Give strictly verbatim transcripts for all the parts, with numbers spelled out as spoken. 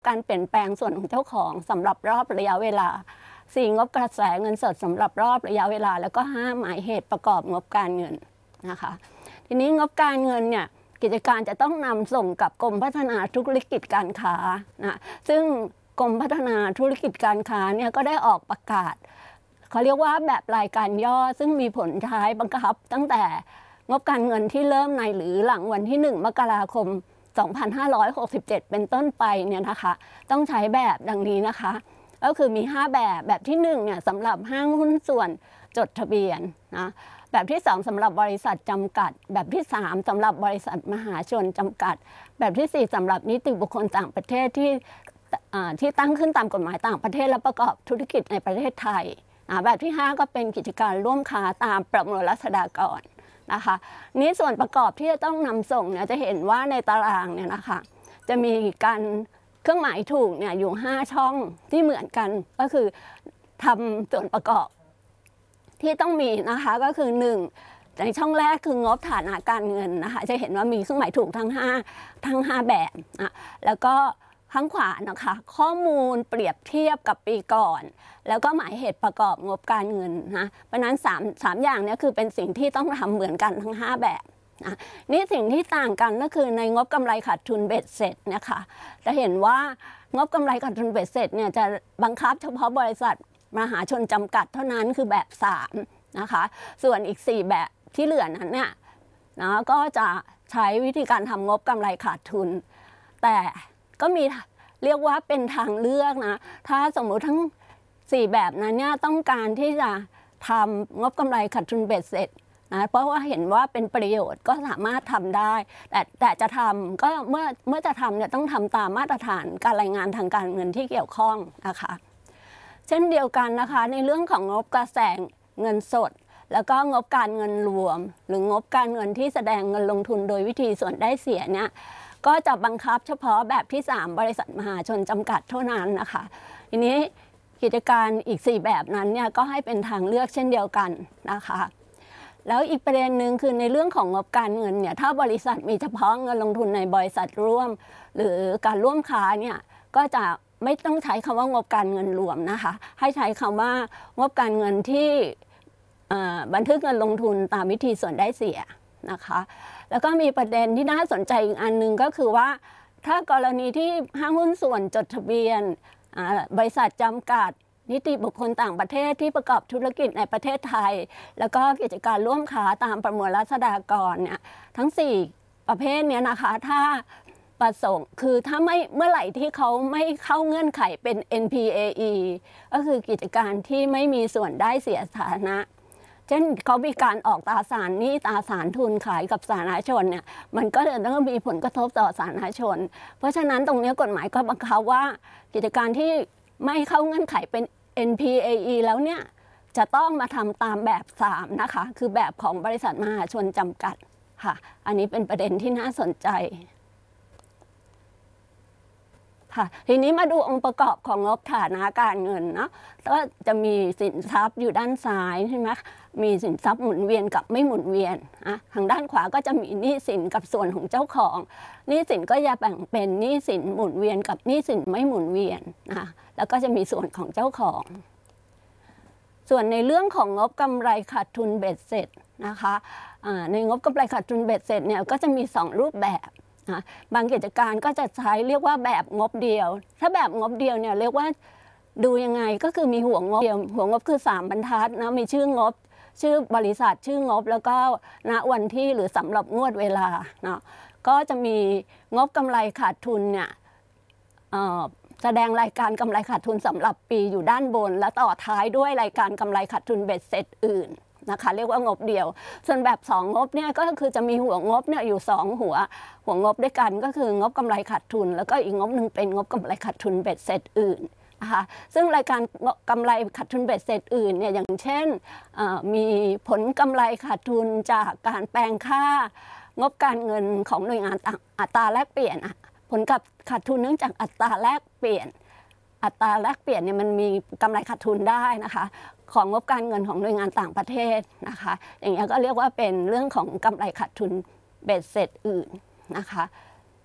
การเปลี่ยนแปลงส่วนของเจ้าของสำหรับรอบระยะเวลาสี่งบกระแสเงินสดสำหรับรอบระยะเวลาแล้วก็ห้าหมายเหตุประกอบงบการเงินนะคะทีนี้งบการเงินเนี่ยกิจการจะต้องนำส่งกับกรมพัฒนาธุรกิจการค้านะซึ่งกรมพัฒนาธุรกิจการค้าเนี่ยก็ได้ออกประกาศเขาเรียกว่าแบบรายการย่อซึ่งมีผลใช้บังคับตั้งแต่งบการเงินที่เริ่มในหรือหลังวันที่หนึ่งมกราคมสองพันห้าร้อยหกสิบเจ็ดเป็นต้นไปเนี่ยนะคะต้องใช้แบบดังนี้นะคะก็คือมีห้าแบบแบบที่หนึ่งเนี่ยสำหรับห้างหุ้นส่วนจดทะเบียนนะแบบที่สองสำหรับบริษัทจำกัดแบบที่สามสำหรับบริษัทมหาชนจำกัดแบบที่สี่สำหรับนิติบุคคลต่างประเทศที่ที่ตั้งขึ้นตามกฎหมายต่างประเทศและประกอบธุรกิจในประเทศไทยแบบที่ห้าก็เป็นกิจการร่วมค้าตามประมวลรัษฎากรนะคะนี้ส่วนประกอบที่จะต้องนำส่งเนี่ยจะเห็นว่าในตารางเนี่ยนะคะจะมีการเครื่องหมายถูกเนี่ยอยู่ห้าช่องที่เหมือนกันก็คือทำส่วนประกอบที่ต้องมีนะคะก็คือหนึ่งในช่องแรกคืองบฐานะการเงินนะคะจะเห็นว่ามีเครื่องหมายถูกทั้งห้าทั้งห้าแบบนะแล้วก็ข้างขวานะคะข้อมูลเปรียบเทียบกับปีก่อนแล้วก็หมายเหตุประกอบงบการเงินนะเพราะนั้นสามสามอย่างนี้คือเป็นสิ่งที่ต้องทำเหมือนกันทั้งห้าแบบนะนี่สิ่งที่ต่างกันก็คือในงบกำไรขาดทุนเบ็ดเสร็จนะคะจะเห็นว่างบกำไรขาดทุนเบ็ดเสร็จเนี่ยจะบังคับเฉพาะบริษัทมหาชนจำกัดเท่านั้นคือแบบสามนะคะส่วนอีกสี่แบบที่เหลือนั้นเนี่ยนะก็จะใช้วิธีการทำงบกำไรขาดทุนแต่ก็มีเรียกว่าเป็นทางเลือกนะถ้าสมมุติทั้งสี่แบบนั้นเนี่ยต้องการที่จะทำงบกำไรขาดทุนเบ็ดเสร็จนะเพราะว่าเห็นว่าเป็นประโยชน์ก็สามารถทำได้แต่แต่จะทำก็เมื่อเมื่อจะทำเนี่ยต้องทำตามมาตรฐานการรายงานทางการเงินที่เกี่ยวข้องนะคะเช่นเดียวกันนะคะในเรื่องของงบกระแสเงินสดแล้วก็งบการเงินรวมหรืองบการเงินที่แสดงเงินลงทุนโดยวิธีส่วนได้เสียเนี่ยก็จะบังคับเฉพาะแบบที่สามบริษัทมหาชนจำกัดเท่านั้นนะคะทีนี้กิจการอีกสี่แบบนั้นเนี่ยก็ให้เป็นทางเลือกเช่นเดียวกันนะคะแล้วอีกประเด็นหนึ่งคือในเรื่องของงบการเงินเนี่ยถ้าบริษัทมีเฉพาะเงินลงทุนในบริษัทร่วมหรือการร่วมค้าเนี่ยก็จะไม่ต้องใช้คำว่างบการเงินรวมนะคะให้ใช้คำว่างบการเงินที่บันทึกเงินลงทุนตามวิธีส่วนได้เสียนะคะแล้วก็มีประเด็นที่น่าสนใจอีกอันหนึ่งก็คือว่าถ้ากรณีที่ห้างหุ้นส่วนจดทะเบียนบริษัทจำกัดนิติบุคคลต่างประเทศที่ประกอบธุรกิจในประเทศไทยแล้วก็กิจการร่วมค้าตามประมวลรัษฎากรเนี่ยทั้งสี่ประเภทนี้นะคะถ้าประสงค์คือถ้าไม่เมื่อไหร่ที่เขาไม่เข้าเงื่อนไขเป็น เอ็น พี เอ อี ก็คือกิจการที่ไม่มีส่วนได้เสียสาธารณะเช่นเขามีการออกตราสารหนี้ตราสารทุนขายกับสาธารณชนเนี่ยมันก็จะต้องมีผลกระทบต่อสาธารณชนเพราะฉะนั้นตรงนี้กฎหมายก็บังคับว่ากิจการที่ไม่เข้าเงื่อนไขเป็น เอ็น พี เอ อี แล้วเนี่ยจะต้องมาทำตามแบบสามนะคะคือแบบของบริษัทมหาชนจำกัดค่ะอันนี้เป็นประเด็นที่น่าสนใจค่ะทีนี้มาดูองค์ประกอบของงบฐานะการเงินเนาะก็จะมีสินทรัพย์อยู่ด้านซ้ายใช่ไหมมีสินทรัพย์หมุนเวียนกับไม่หมุนเวียนอะทางด้านขวาก็จะมีหนี้สินกับส่วนของเจ้าของหนี้สินก็จะแบ่งเป็นหนี้สินหมุนเวียนกับหนี้สินไม่หมุนเวียนนะแล้วก็จะมีส่วนของเจ้าของส่วนในเรื่องของงบกำไรขาดทุนเบ็ดเสร็จนะคะในงบกำไรขาดทุนเบ็ดเสร็จเนี่ยก็จะมีสองรูปแบบบางกิจการก็จะใช้เรียกว่าแบบงบเดียวถ้าแบบงบเดียวเนี่ยเรียกว่าดูยังไงก็คือมีหัวงบเดียวหัวงบคือสามบรรทัดนะมีชื่องบชื่อบริษัทชื่องบแล้วก็ณวันที่หรือสำหรับงวดเวลาเนาะก็จะมีงบกำไรขาดทุนเนี่ยแสดงรายการกำไรขาดทุนสำหรับปีอยู่ด้านบนและต่อท้ายด้วยรายการกำไรขาดทุนเบ็ดเสร็จอื่นนะคะเรียกว่างบเดียวส่วนแบบสองงบเนี่ยก็คือจะมีหัวงบเนี่ยอยู่สองหัวหัวงบด้วยกันก็คืองบกำไรขาดทุนแล้วก็อีกงบหนึ่งเป็นงบกำไรขาดทุนเบ็ดเสร็จอื่นนะคะซึ่งรายการกำไรขาดทุนเบ็ดเสร็จอื่นเนี่ยอย่างเช่นมีผลกำไรขาดทุนจากการแปลงค่างบการเงินของหน่วยงานอัตราแลกเปลี่ยนผลกับขาดทุนเนื่องจากอัตราแลกเปลี่ยนอัตราแลกเปลี่ยนเนี่ยมันมีกำไรขาดทุนได้นะคะของงบการเงินของหน่วยงานต่างประเทศนะคะอย่างนี้ก็เรียกว่าเป็นเรื่องของกำไรขาดทุนเบ็ดเสร็จอื่นนะคะ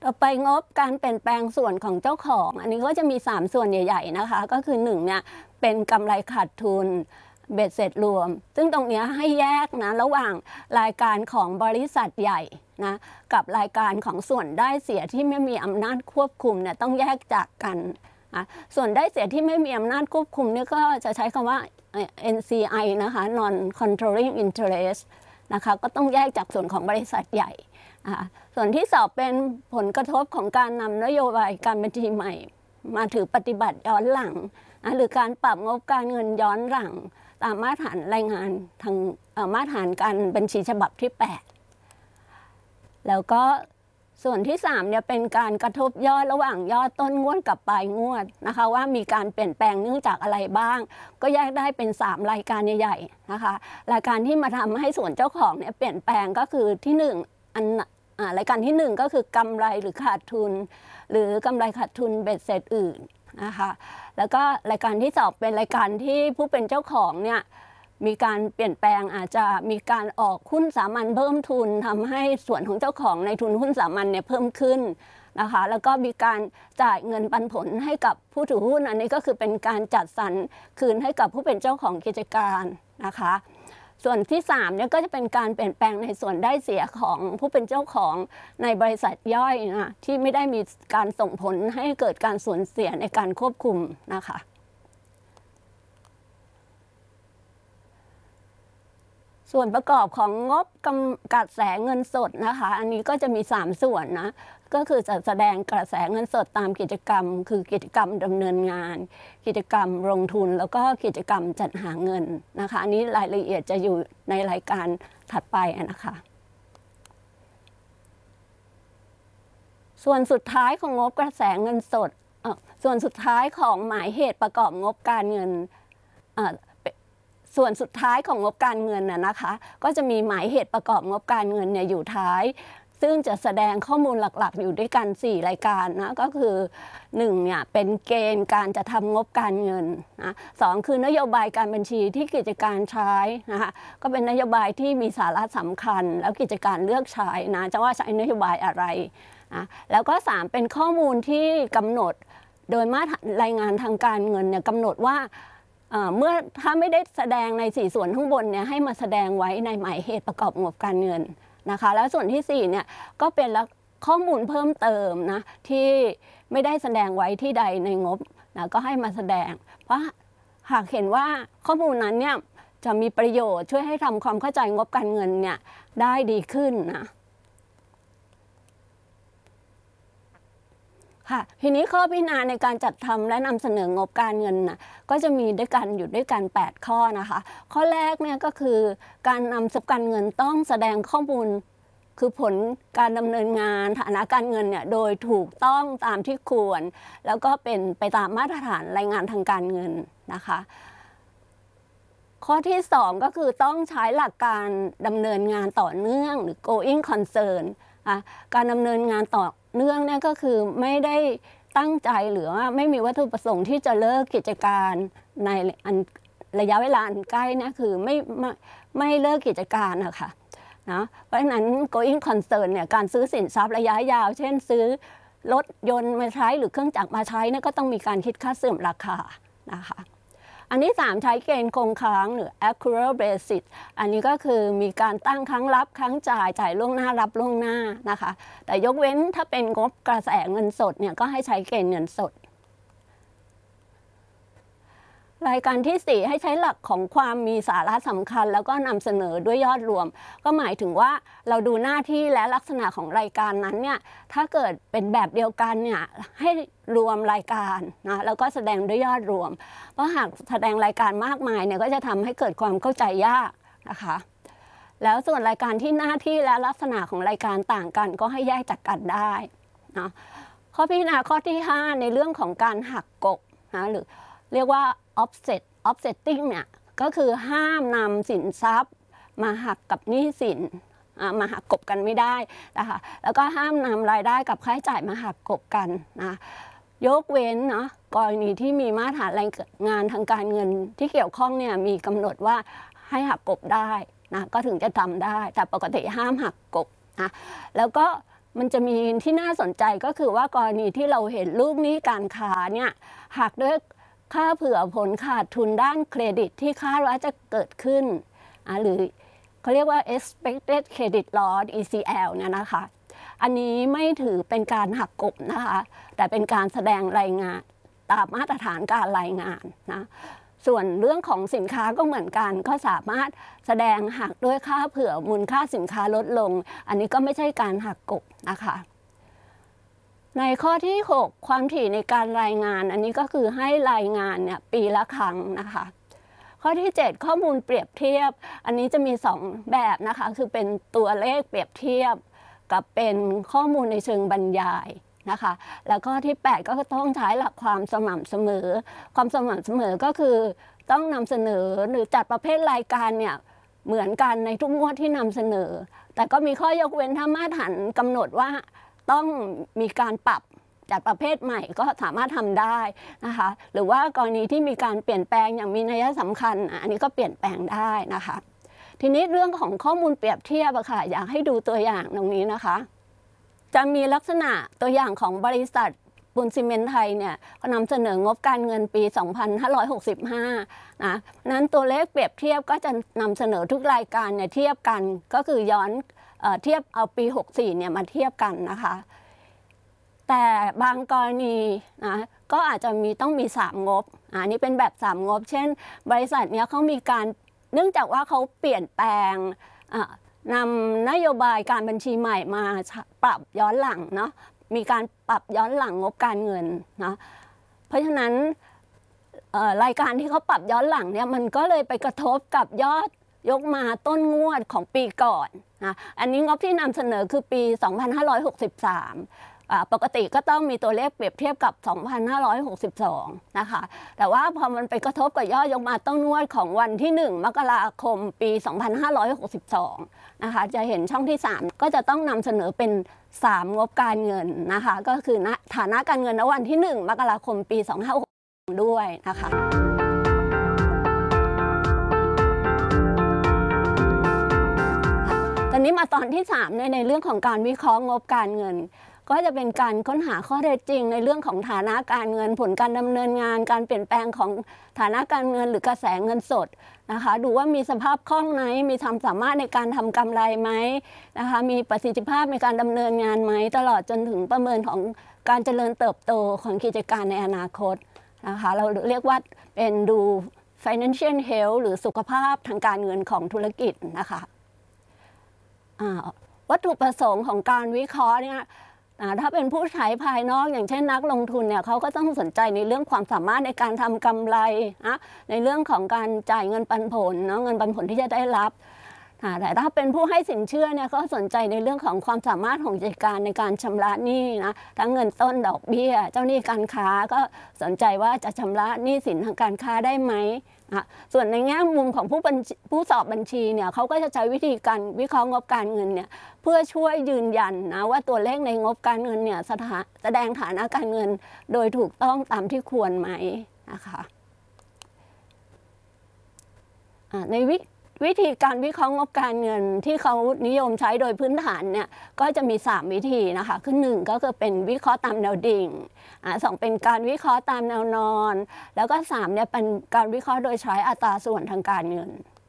ต่อไปงบการเปลี่ยนแปลงส่วนของเจ้าของอันนี้ก็จะมีสามส่วนใหญ่ๆนะคะก็คือหนึ่งเนี่ยเป็นกำไรขาดทุนเบ็ดเสร็จรวมซึ่งตรงนี้ให้แยกนะระหว่างรายการของบริษัทใหญ่นะกับรายการของส่วนได้เสียที่ไม่มีอำนาจควบคุมเนี่ยต้องแยกจากกันนะส่วนได้เสียที่ไม่มีอำนาจควบคุมเนี่ยก็จะใช้คำว่า เอ็น ซี ไอ นะคะ non controlling interest นะคะก็ต้องแยกจากส่วนของบริษัทใหญ่ส่วนที่สองเป็นผลกระทบของการนำนโยบายการบัญชีใหม่มาถือปฏิบัติย้อนหลังหรือการปรับงบการเงินย้อนหลังตามมาตรฐานรายงานทางมาตรฐานการบัญชีฉบับที่แปดแล้วก็ส่วนที่สามเนี่ยเป็นการกระทบยอดระหว่างยอดต้นงวดกับปลายงวดนะคะว่ามีการเปลี่ยนแปลงเนื่องจากอะไรบ้างก็แยกได้เป็นสามรายการใหญ่ๆนะคะรายการที่มาทำให้ส่วนเจ้าของเนี่ยเปลี่ยนแปลงก็คือที่หนึ่งอันรายการที่หนึ่งก็คือกำไรหรือขาดทุนหรือกำไรขาดทุนเบ็ดเสร็จอื่นนะคะแล้วก็รายการที่สองเป็นรายการที่ผู้เป็นเจ้าของเนี่ยมีการเปลี่ยนแปลงอาจจะมีการออกหุ้นสามัญเพิ่มทุนทำให้ส่วนของเจ้าของในทุนหุ้นสามัญเนี่ยเพิ่มขึ้นนะคะแล้วก็มีการจ่ายเงินปันผลให้กับผู้ถือหุ้นอันนี้ก็คือเป็นการจัดสรรคืนให้กับผู้เป็นเจ้าของกิจการนะคะส่วนที่สามเนี่ยก็จะเป็นการเปลี่ยนแปลงในส่วนได้เสียของผู้เป็นเจ้าของในบริษัทย่อยนะที่ไม่ได้มีการส่งผลให้เกิดการสูญเสียในการควบคุมนะคะส่วนประกอบของงบกระแสเงินสดนะคะอันนี้ก็จะมีสามส่วนนะก็คือจะแสดงกระแสเงินสดตามกิจกรรมคือกิจกรรมดำเนินงานกิจกรรมลงทุนแล้วก็กิจกรรมจัดหาเงินนะคะอันนี้รายละเอียดจะอยู่ในรายการถัดไปนะคะส่วนสุดท้ายของงบกระแสเงินสดส่วนสุดท้ายของหมายเหตุประกอบงบการเงินส่วนสุดท้ายของงบการเงินน่ะนะคะก็จะมีหมายเหตุประกอบงบการเงินเนี่ยอยู่ท้ายซึ่งจะแสดงข้อมูลหลักๆอยู่ด้วยกันสี่รายการนะก็คือหนึ่งเนี่ยเป็นเกณฑ์การจะทำงบการเงินนะสองคือนโยบายการบัญชีที่กิจการใช้นะคะก็เป็นนโยบายที่มีสาระสำคัญแล้วกิจการเลือกใช้นะจะว่าใช้นโยบายอะไรนะแล้วก็สามเป็นข้อมูลที่กำหนดโดยมาตรรายงานทางการเงินเนี่ยกำหนดว่าเมื่อถ้าไม่ได้แสดงในสี่ส่วนข้างบนเนี่ยให้มาแสดงไว้ในหมายเหตุประกอบงบการเงินนะคะแล้วส่วนที่สี่เนี่ยก็เป็นข้อมูลเพิ่มเติมนะที่ไม่ได้แสดงไว้ที่ใดในงบนะก็ให้มาแสดงเพราะหากเห็นว่าข้อมูลนั้นเนี่ยจะมีประโยชน์ช่วยให้ทำความเข้าใจงบการเงินเนี่ยได้ดีขึ้นนะค่ะทีนี้ข้อพิจารณาในการจัดทำและนำเสนองบการเงินนะก็จะมีด้วยกันอยู่ด้วยกันแปดข้อนะคะข้อแรกเนี่ยก็คือการนำทรัพย์การเงินต้องแสดงข้อมูลคือผลการดำเนินงานฐานะการเงินเนี่ยโดยถูกต้องตามที่ควรแล้วก็เป็นไปตามมาตรฐานรายงานทางการเงินนะคะข้อที่สองก็คือต้องใช้หลักการดำเนินงานต่อเนื่องหรือ going concern การดำเนินงานต่อเนื่องเนี่ยก็คือไม่ได้ตั้งใจหรือว่าไม่มีวัตถุประสงค์ที่จะเลิกกิจการในระยะเวลาอันใกล้เนี่ยคือไม่ไม่ไม่เลิกกิจการนะคะนะเพราะฉะนั้น going concern เนี่ยการซื้อสินทรัพย์ระยะยาวเช่นซื้อรถยนต์มาใช้หรือเครื่องจักรมาใช้เนี่ยก็ต้องมีการคิดค่าเสื่อมราคานะคะอันที่สามใช้เกณฑ์คงค้างหรือ accrual basis อันนี้ก็คือมีการตั้งครั้งรับครั้งจ่ายจ่ายล่วงหน้ารับล่วงหน้านะคะแต่ยกเว้นถ้าเป็นงบกระแสเงินสดเนี่ยก็ให้ใช้เกณฑ์เงินสดรายการที่สี่ให้ใช้หลักของความมีสาระสำคัญแล้วก็นำเสนอด้วยยอดรวมก็หมายถึงว่าเราดูหน้าที่และลักษณะของรายการนั้นเนี่ยถ้าเกิดเป็นแบบเดียวกันเนี่ยให้รวมรายการนะแล้วก็แสดงด้วยยอดรวมเพราะหากแสดงรายการมากมายเนี่ยก็จะทำให้เกิดความเข้าใจยากนะคะแล้วส่วนรายการที่หน้าที่และลักษณะของรายการต่างกันก็ให้แยกจากกันได้นะข้อพิจารณาข้อที่ห้าในเรื่องของการหักกบนะหรือเรียกว่า offset offsetting เนี่ยก็คือห้ามนำสินทรัพย์มาหักกับหนี้สินมาหักกบกันไม่ได้นะคะแล้วก็ห้ามนำรายได้กับค่าใช้จ่ายมาหักกบกันนะยกเว้นเนาะกรณีที่มีมาตรฐานรายงานทางการเงินที่เกี่ยวข้องเนี่ยมีกำหนดว่าให้หักกบได้นะก็ถึงจะทำได้แต่ปกติห้ามหักกบนะแล้วก็มันจะมีที่น่าสนใจก็คือว่ากรณีที่เราเห็นลูกหนี้การค้าเนี่ยหักด้วยค่าเผื่อผลขาดทุนด้านเครดิตที่คาดว่าจะเกิดขึ้นหรือเขาเรียกว่า expected credit loss อี ซี แอล เนี่ยนะคะอันนี้ไม่ถือเป็นการหักกบนะคะแต่เป็นการแสดงรายงานตามมาตรฐานการรายงานนะส่วนเรื่องของสินค้าก็เหมือนกันก็สามารถแสดงหักด้วยค่าเผื่อมูลค่าสินค้าลดลงอันนี้ก็ไม่ใช่การหักกบนะคะในข้อที่หกความถี่ในการรายงานอันนี้ก็คือให้รายงานเนี่ยปีละครั้งนะคะข้อที่เจ็ดข้อมูลเปรียบเทียบอันนี้จะมีสองแบบนะคะคือเป็นตัวเลขเปรียบเทียบกับเป็นข้อมูลในเชิงบรรยายนะคะแล้วก็ที่แปดก็ต้องใช้หลักความสม่ำเสมอความสม่ำเสมอก็คือต้องนำเสนอหรือจัดประเภทรายการเนี่ยเหมือนกันในทุกงวดที่นำเสนอแต่ก็มีข้อยกเว้นถ้ามาตรฐานกำหนดว่าต้องมีการปรับจัดประเภทใหม่ก็สามารถทำได้นะคะหรือว่ากรณีที่มีการเปลี่ยนแปลงอย่างมีนัยสำคัญอันนี้ก็เปลี่ยนแปลงได้นะคะทีนี้เรื่องของข้อมูลเปรียบเทียบอะค่ะอยากให้ดูตัวอย่างตรงนี้นะคะจะมีลักษณะตัวอย่างของบริษัทปูนซีเมนต์ไทยเนี่ยก็นำเสนองบการเงินปี สองพันห้าร้อยหกสิบห้า นะนั้นตัวเลขเปรียบเทียบก็จะนำเสนอทุกรายการเนี่ยเทียบกันก็คือย้อนเอ่อเทียบเอาปีหกสิบสี่เนี่ยมาเทียบกันนะคะแต่บางกรณีนะก็อาจจะมีต้องมีสามงบอันนี้เป็นแบบสามงบเช่นบริษัทเนี้ยเขามีการเนื่องจากว่าเขาเปลี่ยนแปลงนำนโยบายการบัญชีใหม่มาปรับย้อนหลังเนาะมีการปรับย้อนหลังงบการเงินนะเพราะฉะนั้นรายการที่เขาปรับย้อนหลังเนี่ยมันก็เลยไปกระทบกับยอดยกมาต้นงวดของปีก่อนนะอันนี้งบที่นำเสนอคือปี สองพันห้าร้อยหกสิบสามปกติก็ต้องมีตัวเลขเปรียบเทียบกับ สองพันห้าร้อยหกสิบสอง นะคะแต่ว่าพอมันไปกระทบกับยอดยกมาต้นงวดของวันที่หนึ่งมกราคมปี สองพันห้าร้อยหกสิบสอง นะคะจะเห็นช่องที่สามก็จะต้องนำเสนอเป็นสามงบการเงินนะคะก็คือฐานะการเงินณวันที่หนึ่งมกราคมปีสองพันห้าร้อยหกสิบสองด้วยนะคะตอนนี้มาตอนที่สามในในเรื่องของการวิเคราะห์งบการเงินก็จะเป็นการค้นหาข้อเท็จจริงในเรื่องของฐานะการเงินผลการดำเนินงานการเปลี่ยนแปลงของฐานะการเงินหรือกระแสเงินสดนะคะดูว่ามีสภาพคล่องไหมมีความสามารถในการทำกำไรไหมนะคะมีประสิทธิภาพในการดำเนินงานไหมตลอดจนถึงประเมินของการเจริญเติบโตของกิจการในอนาคตนะคะเราเรียกว่าเป็นดู financial health หรือสุขภาพทางการเงินของธุรกิจนะคะวัตถุประสงค์ของการวิเคราะห์เนี่ยถ้าเป็นผู้ใช้ภายนอกอย่างเช่นนักลงทุนเนี่ยเขาก็ต้องสนใจในเรื่องความสามารถในการทำกำไรนะในเรื่องของการจ่ายเงินปันผลเนาะเงินปันผลที่จะได้รับแต่ถ้าเป็นผู้ให้สินเชื่อเนี่ยก็สนใจในเรื่องของความสามารถของกิจการในการชำระหนี้นะทั้งเงินต้นดอกเบี้ยเจ้าหนี้การค้าก็สนใจว่าจะชำระหนี้สินทางการค้าได้ไหมส่วนในแง่มุมของผู้ผู้สอบบัญชีเนี่ยเขาก็จะใช้วิธีการวิเคราะห์งบการเงินเนี่ยเพื่อช่วยยืนยันนะว่าตัวเลขในงบการเงินเนี่ยแสดงฐานะการเงินโดยถูกต้องตามที่ควรไหมนะคะในวิวิธีการวิเคราะห์งบการเงินที่เขานิยมใช้โดยพื้นฐานเนี่ยก็จะมีสามวิธีนะคะคือหนึ่งก็คือเป็นวิเคราะห์ตามแนวดิ่งอ่าสองเป็นการวิเคราะห์ตามแนวนอนแล้วก็สามเนี่ยเป็นการวิเคราะห์โดยใช้อัตราส่วนทางการเงิน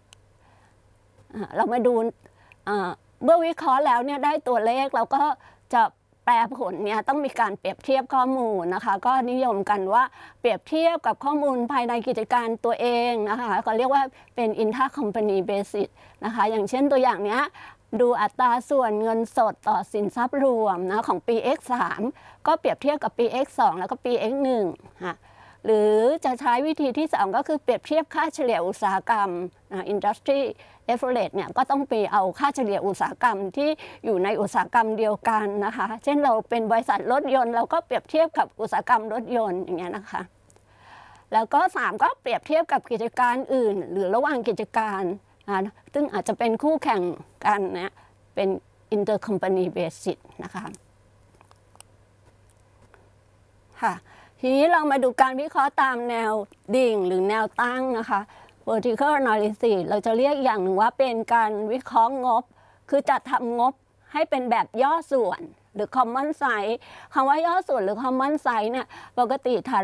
เรามาดูเมื่อวิเคราะห์แล้วเนี่ยได้ตัวเลขเราก็จะแปลผลเนี่ยต้องมีการเปรียบเทียบข้อมูลนะคะก็นิยมกันว่าเปรียบเทียบกับข้อมูลภายในกิจการตัวเองนะคะก็เรียกว่าเป็น inter company basis นะคะอย่างเช่นตัวอย่างเนี้ยดูอัตราส่วนเงินสดต่อสินทรัพย์รวมนะของปี เอ็กซ์ สาม ก็เปรียบเทียบกับปี เอ็กซ์ สอง แล้วก็ปี เอ็กซ์ หนึ่ง ค่ะหรือจะใช้วิธีที่สองก็คือเปรียบเทียบค่าเฉลี่ยอุตสาหกรรม industry average เนี่ยก็ต้องไปเอาค่าเฉลี่ยอุตสาหกรรมที่อยู่ในอุตสาหกรรมเดียวกันนะคะเช่นเราเป็นบริษัทรถยนต์เราก็เปรียบเทียบกับอุตสาหกรรมรถยนต์อย่างเงี้ยนะคะแล้วก็สามก็เปรียบเทียบกับกิจการอื่นหรือระหว่างกิจการซึ่งอาจจะเป็นคู่แข่งกันนะเป็น intercompany basis นะคะค่ะทีนี้เรามาดูการวิเคราะห์ตามแนวดิ่งหรือแนวตั้งนะคะ vertical analysis เราจะเรียกอย่างหนึ่งว่าเป็นการวิเคราะห์งบคือจัดทำงบให้เป็นแบบย่อส่วนหรือ common size คำว่าย่อส่วนหรือ common size เนี่ยปกติฐาน